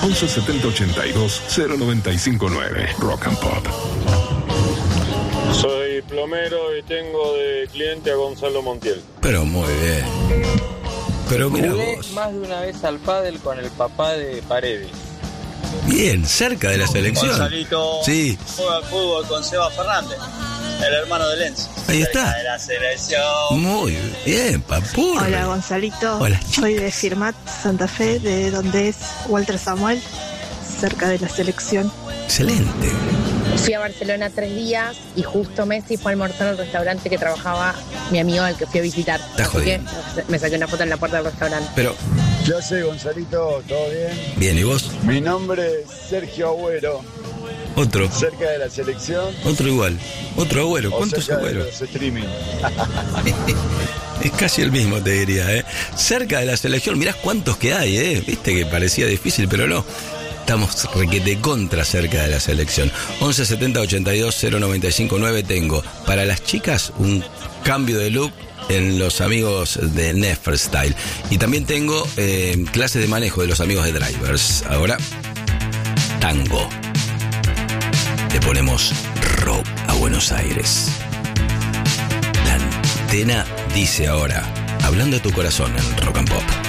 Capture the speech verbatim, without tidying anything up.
once setenta ochenta y dos cero noventa y cinco nueve. Rock and Pop. Soy plomero y tengo de cliente a Gonzalo Montiel. Pero muy bien. Pero mira Jugué vos. más de una vez al pádel con el papá de Paredes. Bien, cerca de la selección. Gonzalito Sí. juega al fútbol con Seba Fernández, el hermano de Lenz. Ahí está. De la selección. Muy bien, papurri. Hola Gonzalito, Hola. soy de Firmat, Santa Fe, de donde es Walter Samuel, cerca de la selección. Excelente. Fui a Barcelona tres días y justo Messi fue a almorzar al restaurante que trabajaba mi amigo al que fui a visitar. Está Así que jodiendo. me saqué una foto en la puerta del restaurante. Pero, Yo sé, Gonzalito, ¿todo bien? bien, ¿y vos? Mi nombre es Sergio Agüero, Otro. cerca de la selección Otro igual. Otro agüero. o ¿Cuántos cerca de agüeros? los streaming. Es casi el mismo, te diría, ¿eh? Cerca de la selección, mirá cuántos que hay, ¿eh? Viste que parecía difícil, pero no. Estamos requete contra cerca de la selección. once setenta ochenta y dos cero noventa y cinco nueve. Tengo para las chicas un cambio de look en los amigos de Neferstyle. Y también tengo eh, clases de manejo de los amigos de Drivers. Ahora, tango. Le ponemos rock a Buenos Aires. La antena dice ahora, hablando de tu corazón en Rock and Pop.